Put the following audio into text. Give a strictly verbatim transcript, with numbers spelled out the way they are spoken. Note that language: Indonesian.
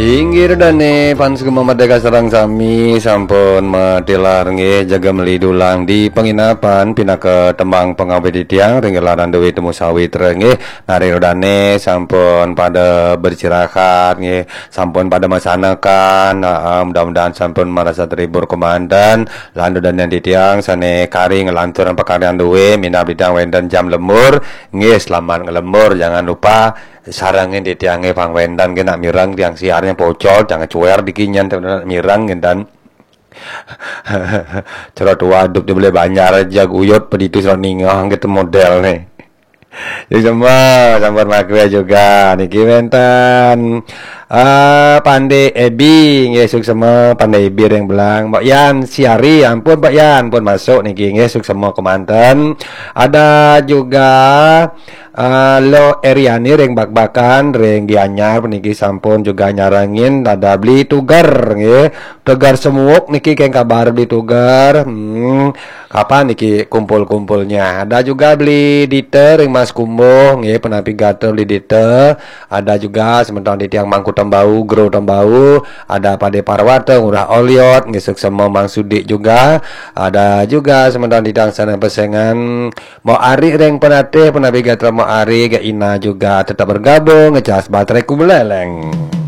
Inggir dane pan sugema merdeka sareng sami sampun matilar nggih jaga meli dulang di penginapan pindah ke tembang pengawet di tiang ringgelaran dewi temu sawit nggih nari rodane sampun pada beristirahat nggih sampun pada masanakan nah, mudah-mudahan sampun merasa terhibur komandan landu dan yang di tiang sane karing lanturan pekaryan dewi mina bidang wendan jam lemur nggih selamat ngelembur jangan lupa sarangin di tiangnya pang wendan kena mirang tiang siarnya bocor jangan cuer dikinyan mirang dan cerot waduk dia boleh banyak aja guyot peditu seroninga gitu model nih jadi semua sampai makanya juga niki mentan uh, pandai ebi ngesuk semua pandai ebi yang belang Mbak Yan siari ampun Mbak Yan pun masuk niki ngesuk semua kemantan ada juga Uh, lo Eriani reng bak-bakan reng gianyar niki sampun juga nyarangin ada beli tugar nggih tugar semuk niki keng kabar beli tugar hmm, kapan niki kumpul-kumpulnya ada juga beli dite reng Mas Kumbo nggih penapi gatel beli dite ada juga sementara di tiang Mangku Tembau Gro Tembau ada Pade Parwata Ngurah Oliot ngisuk semua Mang Sudi juga ada juga sementara di tiang sana pesengan mau ari reng penate penapi gatel Ari ke Ina juga tetap bergabung ngecas baterai ku beleleng.